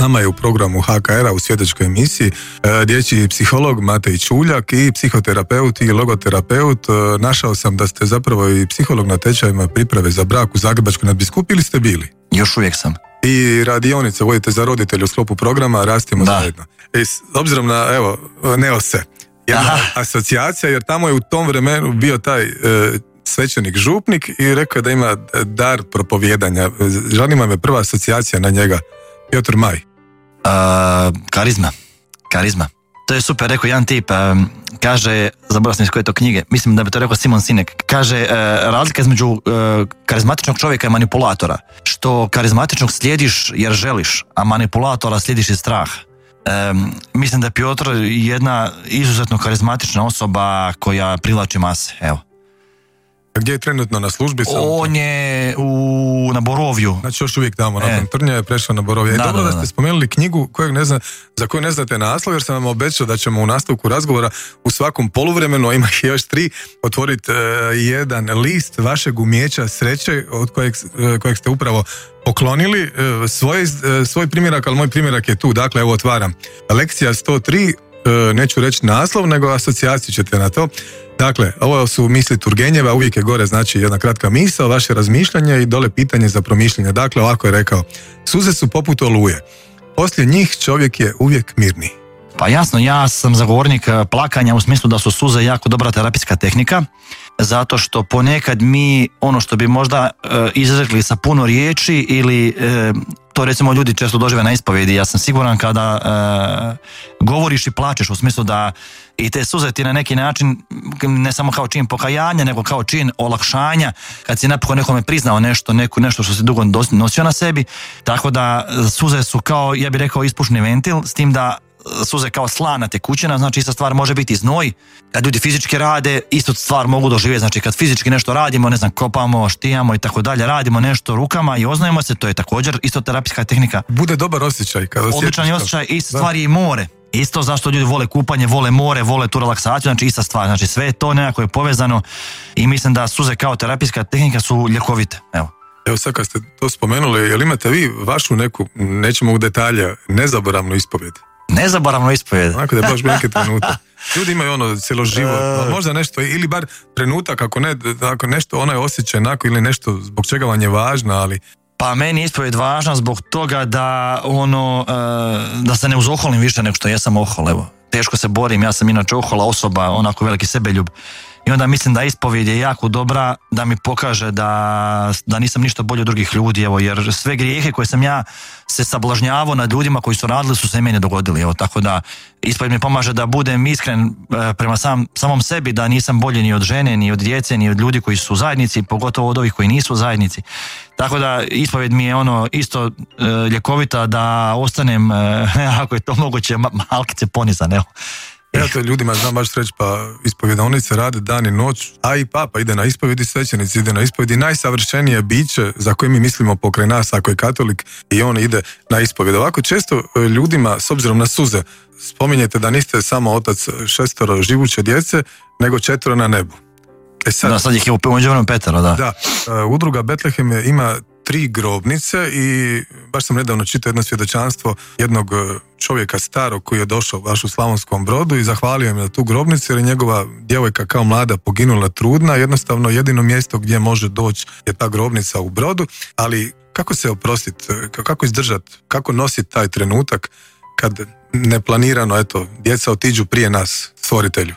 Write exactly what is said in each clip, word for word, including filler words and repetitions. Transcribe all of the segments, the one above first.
nama je u programu H K R-a u svjetečkoj emisiji dječji psiholog Matej Čuljak i psihoterapeut i logoterapeut. Našao sam da ste zapravo i psiholog na tečajima priprave za brak u Zagrebačkoj nadbiskupi, ili ste bili? Još uvijek sam. I radionice vodite za roditelje u sklopu programa Rastimo da. zajedno. I s obzirom na, evo, Neose, jedna Aha. asocijacija, jer tamo je u tom vremenu bio taj e, svećenik župnik i rekao da ima dar propovijedanja. Zanima me prva asocijacija na njega. Piotr Maj. Uh, karizma. Karizma. To je super, rekao jedan tip, um, kaže, zaboravio sam iz koje to knjige, mislim da bi to rekao Simon Sinek, kaže, uh, razlika između uh, karizmatičnog čovjeka i manipulatora, što karizmatičnog slijediš jer želiš, a manipulatora slijediš iz straha. Um, mislim da je Piotr jedna izuzetno karizmatična osoba koja privlači mase, evo. Gdje je trenutno na službi? Sam On je u, na Borovju. Znači još uvijek tamo, nakon e. Trnja je prešao na Borovju. E, da, dobro da, da, da da ste spomenuli knjigu kojeg ne zna, za koju ne znate naslov, jer sam vam obećao da ćemo u nastavku razgovora u svakom poluvremenu, ima još tri, otvoriti uh, jedan list vašeg umijeća sreće od kojeg, uh, kojeg ste upravo poklonili. Uh, svoj, uh, svoj primjerak, ali moj primjerak je tu. Dakle, evo otvaram. Lekcija sto tri, uh, neću reći naslov, nego asocijaciju ćete na to. Dakle, ovo su misli Turgenjeva, uvijek je gore, znači jedna kratka misao, vaše razmišljanje i dole pitanje za promišljanje. Dakle, ovako je rekao, suze su poput oluje, poslije njih čovjek je uvijek mirniji. Pa jasno, ja sam zagovornik plakanja u smislu da su suze jako dobra terapijska tehnika, zato što ponekad mi ono što bi možda e, izrekli sa puno riječi ili e, to recimo ljudi često dožive na ispovjedi, ja sam siguran kada e, govoriš i plačeš u smislu da i te suze ti na neki način ne samo kao čin pokajanja, nego kao čin olakšanja kad si napokon nekome priznao nešto, neku, nešto što si dugo nosio na sebi, tako da suze su kao, ja bih rekao, ispušni ventil, s tim da suze kao slana tekućina, znači ista stvar može biti znoj, kad ljudi fizički rade, istu stvar mogu doživjeti, znači kad fizički nešto radimo, ne znam, kopamo, štijamo i tako dalje, radimo nešto rukama i oznajemo se, to je također isto terapijska tehnika. Bude dobar osjećaj. Kada odličan osjećaj, ista stvar je i more. Isto zašto ljudi vole kupanje, vole more, vole tu relaksaciju, znači ista stvar, znači sve to nekako je povezano i mislim da suze kao terapijska tehnika su ljekovite, evo. Evo sad kad ste to spomenuli, jel imate vi vašu neku, nećemo u detalje, nezaboravnu ispovjed? Nezaboravno ispovjed. Onako da je baš neki trenutak. Ljudi imaju ono cjeloživotno, možda nešto, ili bar trenutak, ako ne, ako nešto, onaj osjećaj onako, ili nešto zbog čega vam je važno, ali... Pa meni je ispovjed važna zbog toga da ono, da se ne uzoholim više nego što jesam ohol, evo. Teško se borim, ja sam inače ohola osoba, onako veliki sebeljub. I onda mislim da ispovjed je jako dobra da mi pokaže da, da nisam ništa bolje od drugih ljudi, evo, jer sve grijehe koje sam ja se sablažnjavao nad ljudima koji su radili su se i meni dogodili, evo, tako da ispovjed mi pomaže da budem iskren prema sam, samom sebi, da nisam bolji ni od žene, ni od djece, ni od ljudi koji su u zajednici, pogotovo od ovih koji nisu u zajednici. Tako da ispovjed mi je ono isto e, ljekovita da ostanem, e, ako je to moguće, malkice ponizan, evo. Ja to ljudima znam baš reći, pa ispovjedovnice rade dan i noć, a i papa ide na ispovjedi, svećenici ide na ispovjedi, najsavršenije biće za koje mi mislimo pokraj nas, ako je katolik, i on ide na ispovjed. Ovako često ljudima, s obzirom na suze, spominjete da niste samo otac šestoro živuće djece, nego četvoro na nebu. E sad, da, sad ih je u međuvremenu petero, da. Da, uh, udruga Betlehem ima tri grobnice i baš sam nedavno čitao jedno svjedočanstvo jednog čovjeka starog koji je došao baš u Slavonskom Brodu i zahvalio im na tu grobnicu jer je njegova djevojka kao mlada poginula trudna, jednostavno jedino mjesto gdje može doći je ta grobnica u Brodu, ali kako se oprostiti, kako izdržati, kako nositi taj trenutak kad neplanirano, eto, djeca otiđu prije nas, stvoritelju?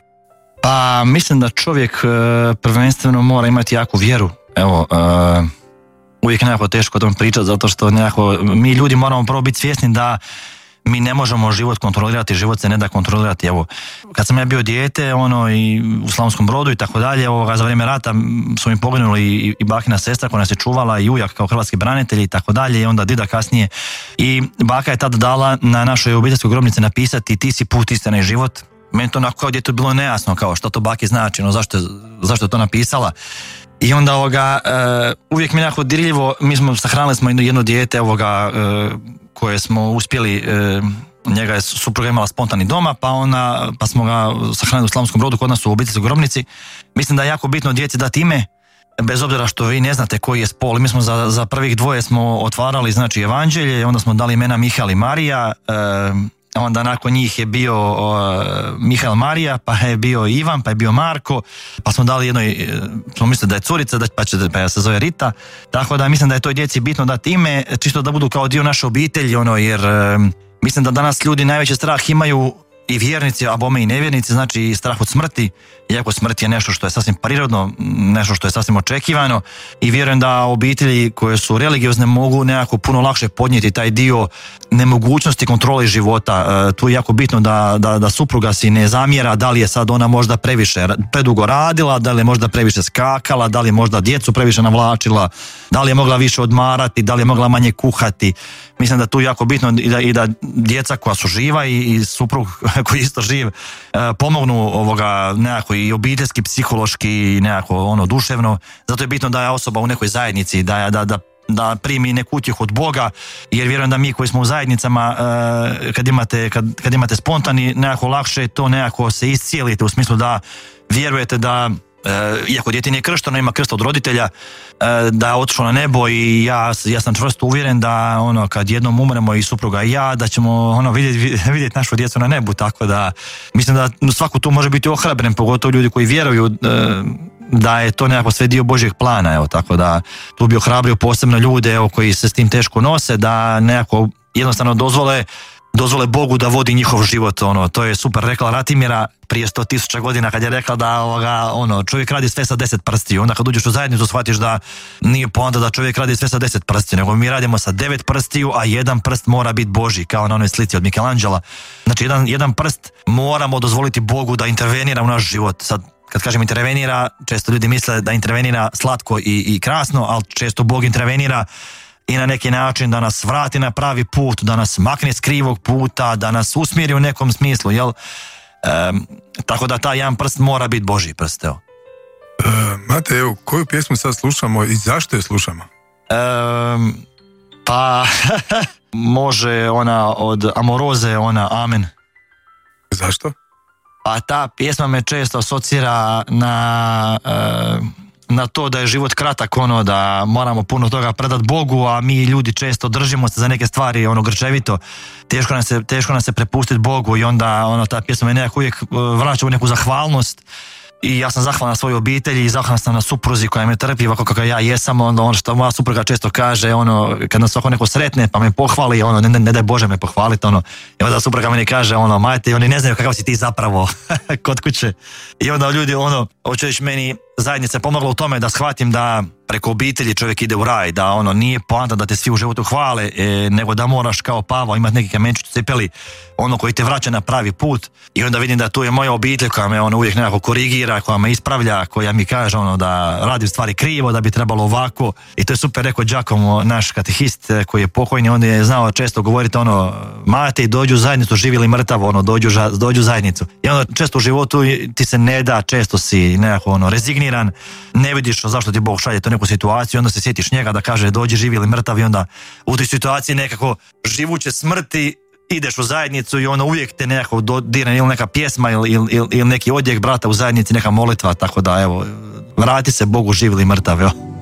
Pa mislim da čovjek prvenstveno mora imati jaku vjeru, evo, uh... uvijek nekako teško o tom pričati, zato što nekako mi ljudi moramo prvo biti svjesni da mi ne možemo život kontrolirati, život se ne da kontrolirati. Evo, kad sam ja bio dijete, ono, i u Slavonskom Brodu i tako dalje, ovoga, za vrijeme rata su mi poginuli i, i bakina sestra koja nas je čuvala i ujak kao hrvatski branitelji i tako dalje, i onda dida kasnije. I baka je tada dala na našoj obiteljskoj grobnici napisati ti si put, istina i život. Meni to onako kao djetu bilo nejasno, kao što to baki znači, no zašto, zašto je to napisala. I onda ovoga, uh, uvijek mi nekako dirljivo, mi smo sahranili smo jedno, jedno dijete ovoga, uh, koje smo uspjeli, uh, njega je supruga imala spontani doma, pa, ona, pa smo ga sahranili u Slavonskom Brodu kod nas u obiteljskoj grobnici. Mislim da je jako bitno djeci dati ime, bez obzira što vi ne znate koji je spol. Mi smo za, za prvih dvoje smo otvarali znači evanđelje, onda smo dali imena Mihael i Marija, e, onda nakon njih je bio o, Mihael Marija, pa je bio Ivan, pa je bio Marko, pa smo dali jednoj, smo mislili da je curica, da, pa, će, pa se zove Rita, tako da mislim da je toj djeci bitno dati ime, čisto da budu kao dio naše obitelji, ono, jer e, mislim da danas ljudi najveći strah imaju i vjernici, a bome i nevjernici, znači strah od smrti, iako smrt je nešto što je sasvim prirodno, nešto što je sasvim očekivano, i vjerujem da obitelji koje su religiozne mogu nekako puno lakše podnijeti taj dio nemogućnosti kontrole života. E, tu je jako bitno da, da, da supruga si ne zamjera da li je sad ona možda previše predugo radila, da li je možda previše skakala, da li je možda djecu previše navlačila, da li je mogla više odmarati, da li je mogla manje kuhati. Mislim da tu je jako bitno i da, i da djeca koja su živa i, i suprug koji isto živ e, pomognu ovoga nekako i obiteljski, psihološki i nekako ono duševno. Zato je bitno da je osoba u nekoj zajednici, da, da, da, da primi neku utjehu od Boga, jer vjerujem da mi koji smo u zajednicama e, kad, imate, kad, kad imate spontani, nekako lakše to nekako se iscijelite u smislu da vjerujete da E, iako dijete nije kršteno, ima krst od roditelja, e, da je otišao na nebo i ja, ja sam čvrsto uvjeren da ono, kad jednom umremo i supruga i ja, da ćemo ono, vidjeti, vidjeti našu djecu na nebu, tako da mislim da svako tu može biti ohrabren, pogotovo ljudi koji vjeruju e, da je to nekako sve dio Božjeg plana, evo, tako da tu bi ohrabrio posebno ljude evo, koji se s tim teško nose, da nekako jednostavno dozvole dozvole Bogu da vodi njihov život, ono, to je super rekla Ratimira prije sto tisuća godina kad je rekla da ovoga, ono, čovjek radi sve sa deset prstiju, onda kad uđeš u zajednicu shvatiš da nije poanta da čovjek radi sve sa deset prstiju, nego mi radimo sa devet prstiju, a jedan prst mora biti Božji, kao na onoj slici od Michelangela. Znači jedan, jedan prst moramo dozvoliti Bogu da intervenira u naš život. Sad, kad kažem intervenira, često ljudi misle da intervenira slatko i, i krasno, ali često Bog intervenira i na neki način da nas vrati na pravi put, da nas makne s krivog puta, da nas usmjeri u nekom smislu, jel? E, tako da taj jedan prst mora biti Božji prst, evo. E, Mate, evo, koju pjesmu sad slušamo i zašto je slušamo? E, pa, može ona od Amoroze, ona Amen. Zašto? Pa ta pjesma me često asocira na... E, na to da je život kratak, ono, da moramo puno toga predat Bogu, a mi ljudi često držimo se za neke stvari ono grčevito, teško nam se, teško nam se prepustiti Bogu i onda ono, ta pjesma me nekako uvijek vraća u neku zahvalnost i ja sam zahvalan na svojoj obitelji i zahvalan sam na supruzi koja me trpi ovako kako ja jesam, onda ono što moja supruga često kaže, ono, kad nas svako neko sretne pa me pohvali, ono, ne, ne, ne daj Bože me pohvaliti, ono, i onda supruga meni kaže, ono, majte, oni ne znaju kakav si ti zapravo kod kuće, i onda ljudi, ono, hoćeš meni zajednica je pomogla u tome da shvatim da preko obitelji čovjek ide u raj, da ono nije poanta da te svi u životu hvale, e, nego da moraš kao Pavao imati neki kamenčić u cipeli, ono koji te vraća na pravi put, i onda vidim da tu je moja obitelj koja me ono uvijek nekako korigira, koja me ispravlja, koja mi kaže ono da radim stvari krivo, da bi trebalo ovako, i to je super rekao Đakomo, naš katehist koji je pokojni, on je znao često govoriti ono, mate, dođu u zajednicu, živi ili mrtav, ono, dođu, dođu u zajednicu, i onda često u životu ti se ne da, često si nekako ono rezigniran, ne vidiš zašto ti Bog šalje to neku situaciju, onda se sjetiš njega da kaže dođi živi ili mrtav, i onda u toj situaciji nekako živuće smrti ideš u zajednicu i ono uvijek te nekako dirne ili neka pjesma ili, ili, ili neki odjek brata u zajednici, neka molitva, tako da evo, vrati se Bogu živi ili mrtav, evo.